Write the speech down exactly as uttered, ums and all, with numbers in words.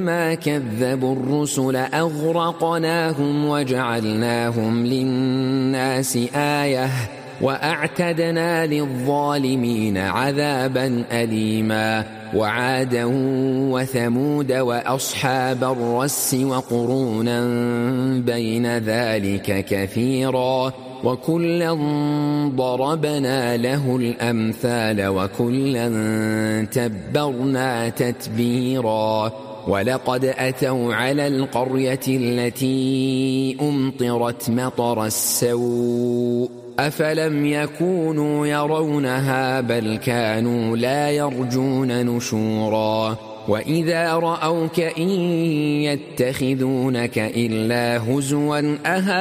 ما كذبوا الرسل أغرقناهم وجعلناهم للناس آية وأعتدنا للظالمين عذابا أليما وعادا وثمود وأصحاب الرس وقرونا بين ذلك كثيرا وكلا ضربنا له الأمثال وكلا تبرنا تتبيرا ولقد أتوا على القرية التي أمطرت مطر السوء أفلم يكونوا يرونها بل كانوا لا يرجون نشورا وإذا رأوك إن يتخذونك إلا هزوا أهانوا